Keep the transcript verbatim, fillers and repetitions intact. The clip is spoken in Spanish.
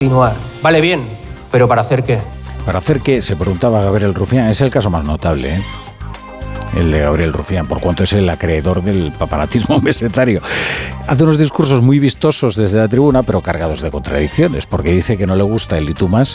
continuar. Vale, bien, pero ¿para hacer qué? ¿Para hacer qué? Se preguntaba Gabriel Rufián. Es el caso más notable, ¿eh? El de Gabriel Rufián, por cuanto es el acreedor del papanatismo mesetario. Hace unos discursos muy vistosos desde la tribuna, pero cargados de contradicciones, porque dice que no le gusta el y tú más